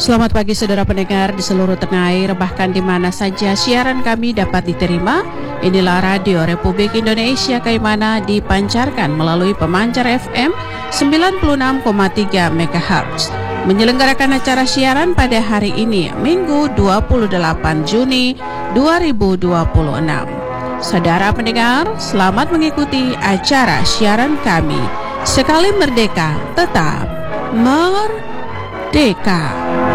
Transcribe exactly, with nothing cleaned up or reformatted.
Selamat pagi saudara pendengar di seluruh tanah air, bahkan di mana saja siaran kami dapat diterima. Inilah Radio Republik Indonesia Kaimana dipancarkan melalui pemancar F M sembilan puluh enam koma tiga megahertz. Menyelenggarakan acara siaran pada hari ini, Minggu dua puluh delapan Juni dua ribu dua puluh enam. Saudara pendengar, selamat mengikuti acara siaran kami. Sekali merdeka, tetap merdeka.